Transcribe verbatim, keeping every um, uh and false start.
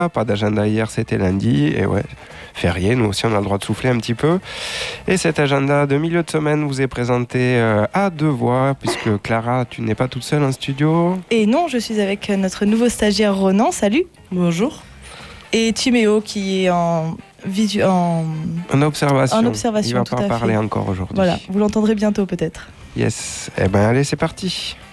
Pas d'agenda hier, c'était lundi. Et ouais, férié, nous aussi on a le droit de souffler un petit peu. Et cet agenda de milieu de semaine vous est présenté euh, à deux voix, puisque Clara, tu n'es pas toute seule en studio. Et non, je suis avec notre nouveau stagiaire Ronan, salut. Bonjour. Et Timéo qui est en, visu- en... En observation. En observation, Il va tout pas à parler fait. encore aujourd'hui. Voilà, vous l'entendrez bientôt peut-être. Yes. Eh ben allez, c'est parti.